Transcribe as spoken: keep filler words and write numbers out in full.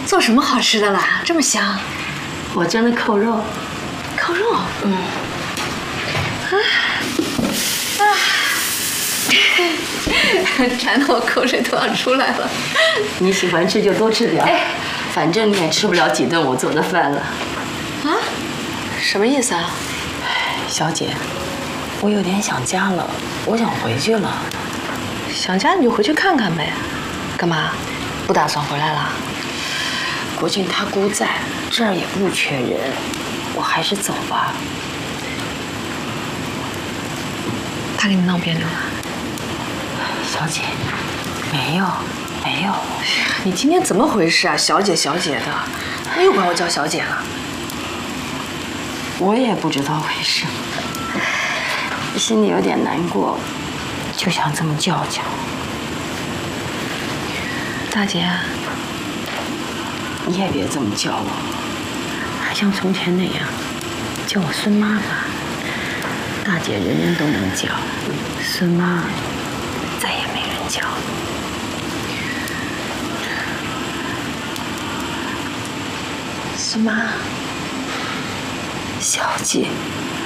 做什么好吃的啦？这么香！ 我蒸的扣肉。 扣肉？嗯。啊啊！馋得我口水都要出来了。 你喜欢吃就多吃点，哎，反正你也吃不了几顿我做的饭了。 啊？什么意思啊？ 小姐，我有点想家了，我想回去了。 想家你就回去看看呗。干嘛？不打算回来了？ 国俊他姑在这儿也不缺人，我还是走吧。 他跟你闹别扭了？ 小姐，没有，没有。 你今天怎么回事啊？小姐小姐的，你又管我叫小姐了？ 我也不知道为什么，心里有点难过，就想这么叫叫。 大姐， 你也别这么叫我，还像从前那样叫我孙妈吧。大姐人人都能叫，孙妈再也没人叫。 孙妈， 小姐。